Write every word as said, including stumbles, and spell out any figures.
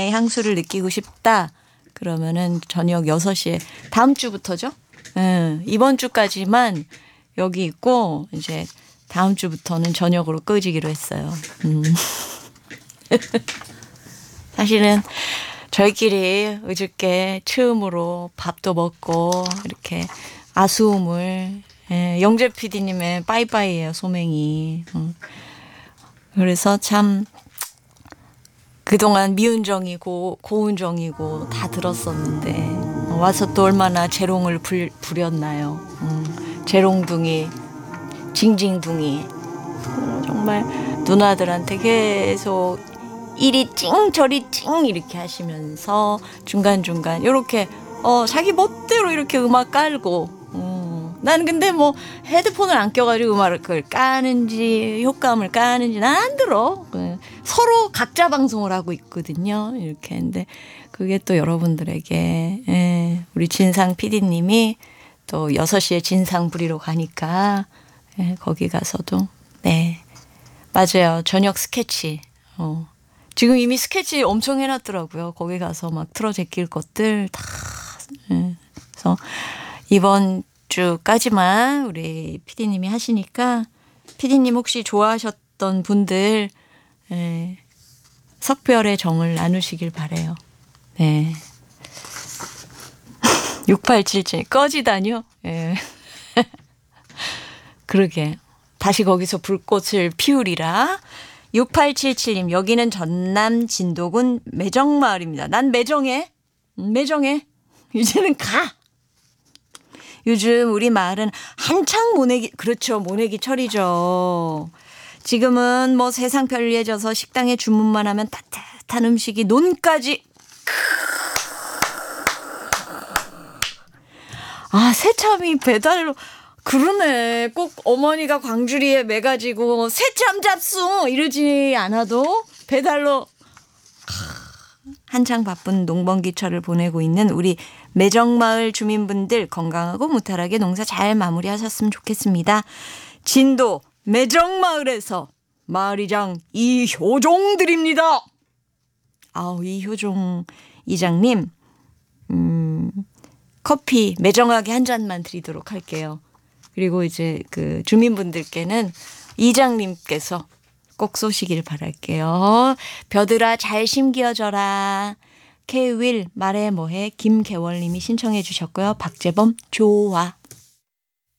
고향의 향수를 느끼고 싶다. 그러면은 저녁 여섯 시에 다음 주부터죠. 음, 이번 주까지만 여기 있고 이제 다음 주부터는 저녁으로 끄지기로 했어요. 음. 사실은 저희끼리 어저께 처음으로 밥도 먹고 이렇게 아쉬움을 예, 영재 피디님의 빠이빠이예요, 소맹이. 음. 그래서 참 그동안 미운정이고 고운정이고 다 들었었는데 와서 또 얼마나 재롱을 불, 부렸나요. 음, 재롱둥이 징징둥이 음, 정말 누나들한테 계속 이리 찡 저리 찡 이렇게 하시면서 중간중간 이렇게 어, 자기 멋대로 이렇게 음악 깔고 음, 나는 근데 뭐 헤드폰을 안 껴가지고 음악을 까는지 효과음을 까는지 난 안 들어. 서로 각자 방송을 하고 있거든요. 이렇게 했는데 그게 또 여러분들에게 예, 우리 진상 피디님이 또 여섯 시에 진상 부리러 가니까 예, 거기 가서도 네 맞아요. 저녁 스케치 어. 지금 이미 스케치 엄청 해놨더라고요. 거기 가서 막 틀어 제낄 것들 다 예. 그래서 이번 주까지만 우리 피디님이 하시니까 피디님 혹시 좋아하셨던 분들 예, 석별의 정을 나누시길 바래요. 네. 육팔칠칠 꺼지다뇨? 예. 그러게. 다시 거기서 불꽃을 피우리라. 육팔칠칠님 여기는 전남 진도군 매정마을입니다. 난 매정해. 매정해. 이제는 가. 요즘 우리 마을은 한창 모내기 그렇죠. 모내기 철이죠. 지금은 뭐 세상 편리해져서 식당에 주문만 하면 따뜻한 음식이 논까지. 아, 새참이 배달로. 그러네. 꼭 어머니가 광주리에 매가지고 새참 잡수 이러지 않아도 배달로. 한창 바쁜 농번기철을 보내고 있는 우리 매정마을 주민분들 건강하고 무탈하게 농사 잘 마무리하셨으면 좋겠습니다. 진도 매정마을에서 마을이장 이효종 드립니다. 아우 이효종 이장님 음, 커피 매정하게 한 잔만 드리도록 할게요. 그리고 이제 그 주민분들께는 이장님께서 꼭 쏘시길 바랄게요. 벼들아 잘 심기어져라. 케이윌 말해 뭐해 김계월님이 신청해 주셨고요. 박재범 좋아.